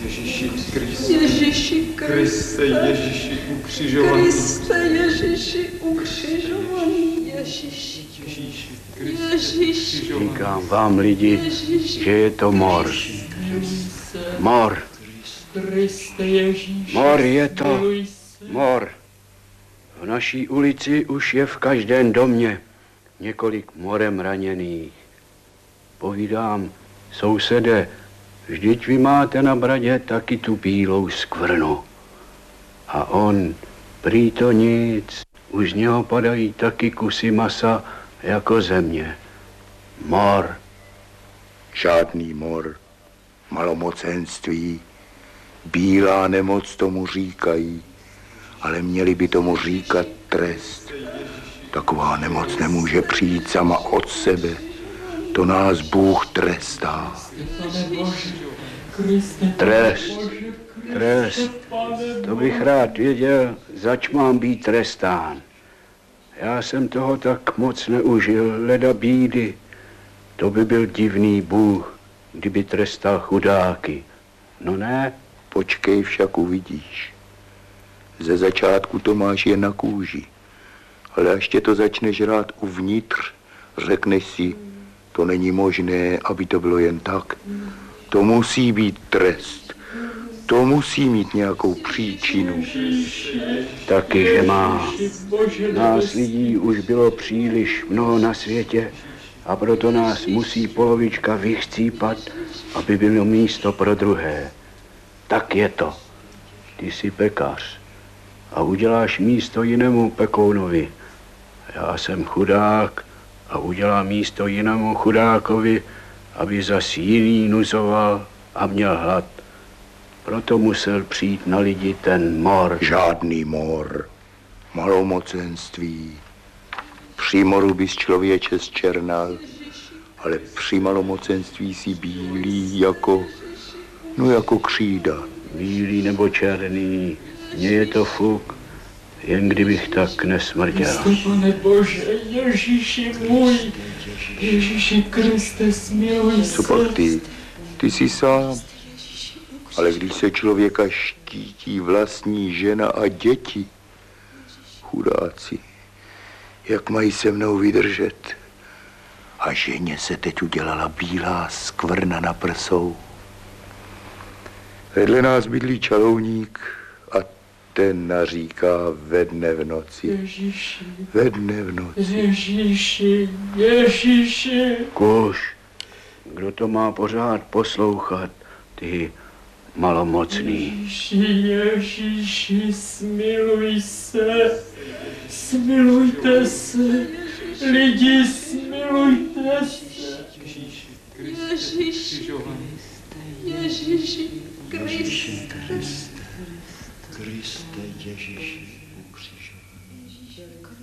Ježíši Kriste. Ježíši Kriste. Ježíši ukřižovaný. Kriste, Ježíši ukřižovaný. Ježíši. Ježíši. Říkám vám lidi, že je to mor. Mor. Mor je to. Mor. V naší ulici už je v každém domě několik morem raněných. Povídám, sousede, vždyť vy máte na bradě taky tu bílou skvrnu. A on, prý to nic, už z něho padají taky kusy masa jako země. Mor. Žádný mor, malomocenství, bílá nemoc tomu říkají, ale měli by tomu říkat trest. Taková nemoc nemůže přijít sama od sebe. To nás Bůh trestá. Trest. Trest. To bych rád věděl, zač mám být trestán. Já jsem toho tak moc neužil, leda bídy. To by byl divný Bůh, kdyby trestal chudáky. No ne? Počkej, však uvidíš. Ze začátku to máš jen na kůži. Ale až tě to začne žrát uvnitř, řekneš si, to není možné, aby to bylo jen tak. To musí být trest. To musí mít nějakou příčinu. Taky, že má. Nás lidí už bylo příliš mnoho na světě a proto nás musí polovička vychcípat, aby bylo místo pro druhé. Tak je to. Ty jsi pekař a uděláš místo jinému pekounovi. Já jsem chudák a udělám místo jinému chudákovi, aby zas jiný nuzoval a měl hlad. Proto musel přijít na lidi ten mor. Žádný mor, malomocenství. Při moru bys člověče zčernal, ale při malomocenství si bílý jako křída. Bílý nebo černý, mně je to fuk, jen kdybych tak nesmrděl. Pane Bože, Ježíši můj, Ježíši Kriste, smiluj se. Co pak ty? Ty jsi sám. Ale když se člověka štítí vlastní žena a děti, chudáci, jak mají se mnou vydržet? A ženě se teď udělala bílá skvrna na prsou. Vedle nás bydlí čalouník a ten naříká ve dne v noci. Ježíši. Ve dne v noci. Ježíši, Ježíši. Kuš, kdo to má pořád poslouchat, ty malomocný. Ježíši, Ježíši, smiluj se, smilujte se, lidi, smilujte se. Ježíši, Ježíši Kriste. Kriste, Ježíši, ukřižovaný.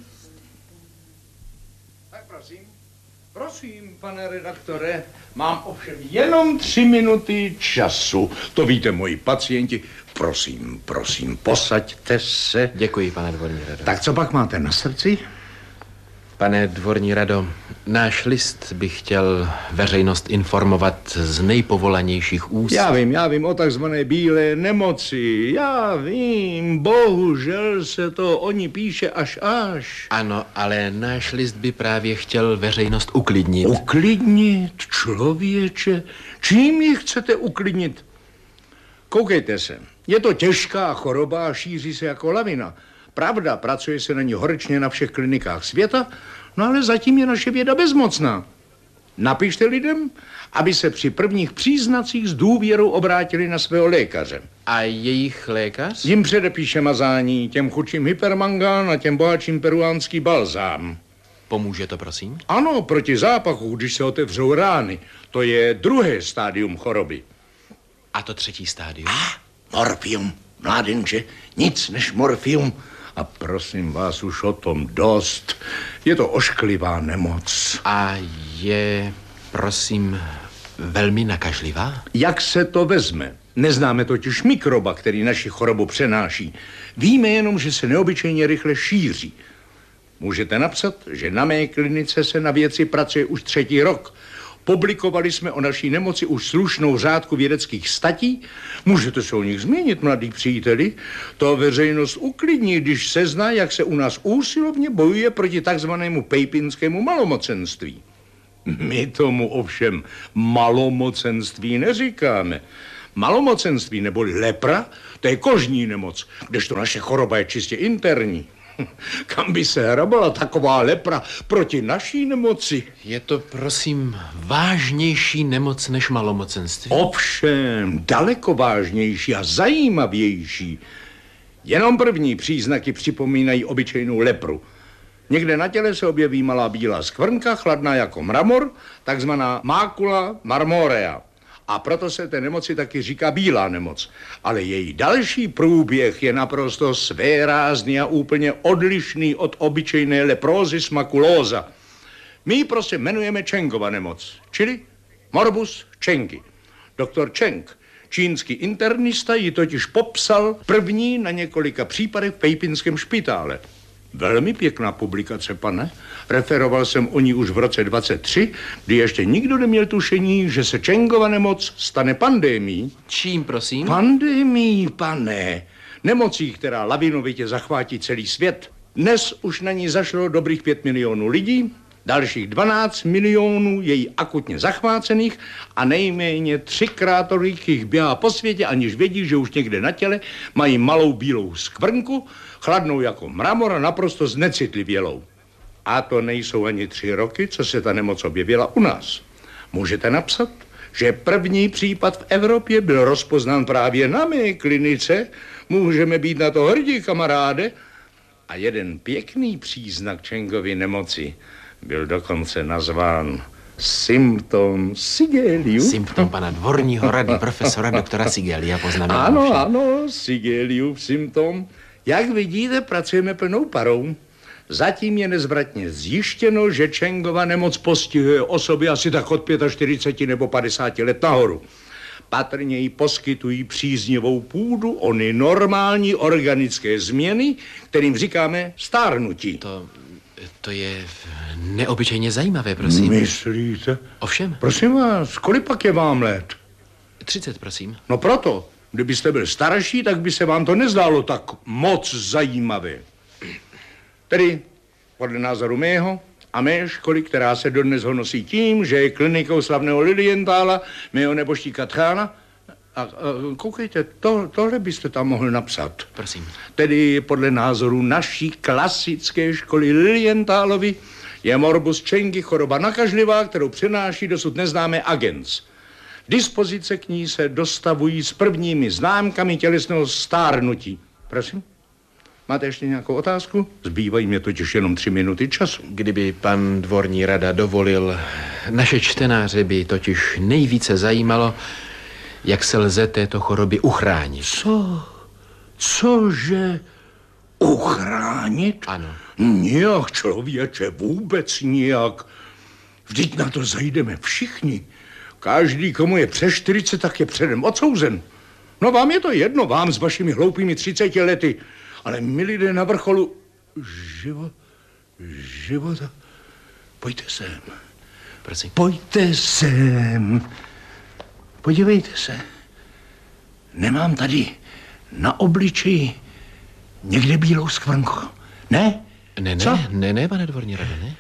Tak prosím, pane redaktore, mám ovšem jenom 3 minuty času. To víte, moji pacienti. Prosím, posaďte se. Děkuji, pane dvorní rado. Tak co pak máte na srdci? Pane dvorní rado, náš list by chtěl veřejnost informovat z nejpovolanějších úst. Já vím o takzvané bílé nemoci. Já vím, bohužel se to o ní píše až. Ano, ale náš list by právě chtěl veřejnost uklidnit. Uklidnit, člověče? Čím ji chcete uklidnit? Koukejte se, je to těžká choroba a šíří se jako lavina. Pravda, pracuje se na ní horečně na všech klinikách světa, no ale zatím je naše věda bezmocná. Napište lidem, aby se při prvních příznacích s důvěrou obrátili na svého lékaře. A jejich lékař? Jim předepíše mazání, těm chudším hypermangán a těm bohatším peruánský balzám. Pomůže to, prosím? Ano, proti zápachu, když se otevřou rány. To je druhé stádium choroby. A to 3. stádium? Morfium, mládenče, nic než morfium. A prosím vás, už o tom dost. Je to ošklivá nemoc. A je, prosím, velmi nakažlivá? Jak se to vezme? Neznáme totiž mikroba, který naši chorobu přenáší. Víme jenom, že se neobyčejně rychle šíří. Můžete napsat, že na mé klinice se na věci pracuje už 3. rok. Publikovali jsme o naší nemoci už slušnou řádku vědeckých statí. Můžete se o nich změnit, mladí příteli. To veřejnost uklidní, když se zná, jak se u nás úsilovně bojuje proti takzvanému pejpinskému malomocenství. My tomu ovšem malomocenství neříkáme. Malomocenství neboli lepra, to je kožní nemoc, kdežto naše choroba je čistě interní. Kam by se hrabala taková lepra proti naší nemoci? Je to, prosím, vážnější nemoc než malomocenství? Ovšem, daleko vážnější a zajímavější. Jenom první příznaky připomínají obyčejnou lepru. Někde na těle se objeví malá bílá skvrnka, chladná jako mramor, takzvaná mácula marmorea. A proto se té nemoci taky říká bílá nemoc. Ale její další průběh je naprosto svérázný a úplně odlišný od obyčejné leprózy makulóza. My ji prostě jmenujeme Chengova nemoc, čili morbus Chengy. Doktor Cheng, čínský internista, ji totiž popsal první na několika případech v pejpinském špitále. Velmi pěkná publikace, pane. Referoval jsem o ní už v roce 23, kdy ještě nikdo neměl tušení, že se Chengova nemoc stane pandemií. Čím, prosím? Pandemií, pane. Nemocí, která lavinovitě zachvátí celý svět. Dnes už na ní zašlo dobrých 5 milionů lidí, dalších 12 milionů je jí akutně zachvácených a nejméně 3krát tolik jich běhá po světě, aniž vědí, že už někde na těle mají malou bílou skvrnku, chladnou jako mramor a naprosto znecitlivělou. A to nejsou ani 3 roky, co se ta nemoc objevila u nás. Můžete napsat, že první případ v Evropě byl rozpoznán právě na mé klinice. Můžeme být na to hrdí, kamaráde. A jeden pěkný příznak Chengovy nemoci byl dokonce nazván symptom Sigeliu. Symptom pana dvorního rady, profesora doktora Sigelia, poznamenám. Ano, Sigeliův symptom. Jak vidíte, pracujeme plnou parou. Zatím je nezvratně zjištěno, že Chengova nemoc postihuje osoby asi tak od 45 nebo 50 let nahoru. Patrně jí poskytují příznivou půdu ony normální organické změny, kterým říkáme stárnutí. To je neobyčejně zajímavé, prosím. Myslíte? Ovšem. Prosím vás, kolik pak je vám let? 30, prosím. No proto, kdybyste byl starší, tak by se vám to nezdálo tak moc zajímavé. Tedy, podle názoru mého a mé školy, která se dodnes honosí tím, že je klinikou slavného Lilienthala, mého neboštíka Tchána. A koukejte, tohle byste tam mohl napsat. Prosím. Tedy podle názoru naší klasické školy Lilienthalovy je morbus Chengy choroba nakažlivá, kterou přenáší dosud neznámé agens. Dispozice k ní se dostavují s prvními známkami tělesného stárnutí. Prosím? Máte ještě nějakou otázku? Zbývají mě totiž jenom 3 minuty času. Kdyby pan dvorní rada dovolil, naše čtenáře by totiž nejvíce zajímalo, jak se lze této choroby uchránit. Cože? Uchránit? Ano. Nijak, člověče, vůbec nijak. Vždyť na to zajdeme všichni. Každý, komu je přes 40, tak je předem odsouzen. No vám je to jedno, vám s vašimi hloupými 30 lety. Ale my lidé na vrcholu života. Pojďte sem. Prosím. Pojďte sem. Podívejte se. Nemám tady na obličeji někde bílou skvrnku. Ne? Ne, pane dvorní rado, ne?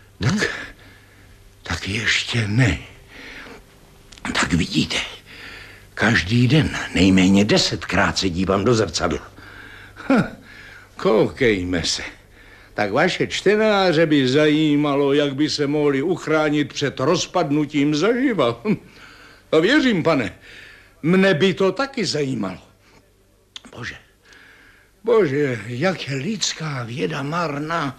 Tak ještě ne. Tak vidíte, každý den nejméně 10krát se dívám do zrcadla. Koukejme se. Tak vaše čtenáře by zajímalo, jak by se mohli uchránit před rozpadnutím zaživa. A věřím, pane, mne by to taky zajímalo. Bože, jak je lidská věda marná.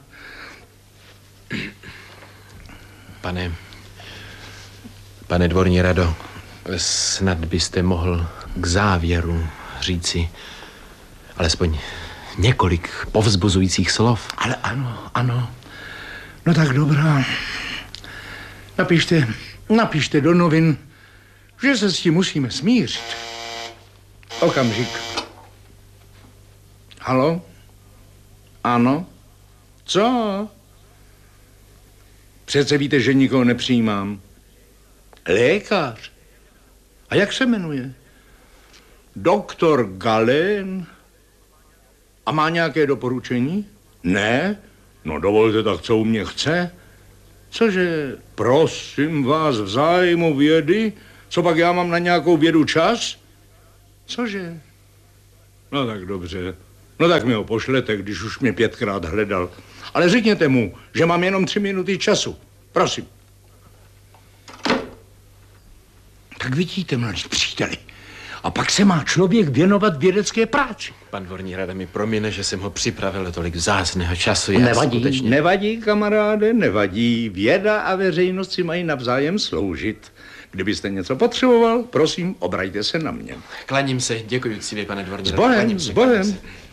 Pane dvorní rado, snad byste mohl k závěru říci alespoň několik povzbuzujících slov. Ale ano. No tak dobrá. Napište do novin, že se s tím musíme smířit. Okamžik. Haló? Ano? Co? Přece víte, že nikoho nepřijímám. Lékař. A jak se jmenuje? Doktor Galen. A má nějaké doporučení? Ne? No dovolte, tak co u mě chce? Cože, prosím vás, v zájmu vědy? Co pak já mám na nějakou vědu čas? Cože? No tak dobře. No tak mi ho pošlete, když už mě 5krát hledal. Ale řekněte mu, že mám jenom 3 minuty času. Prosím. Tak vidíte, mladí příteli. A pak se má člověk věnovat vědecké práci. Pan dvorní rada mi promine, že jsem ho připravil tolik vzácného času. Nevadí, skutečně... nevadí, kamaráde, nevadí. Věda a veřejnost si mají navzájem sloužit. Kdybyste něco potřeboval, prosím, obraťte se na mě. Klaním se, děkuji si, pane dvorní rada. S Bohem, s Bohem.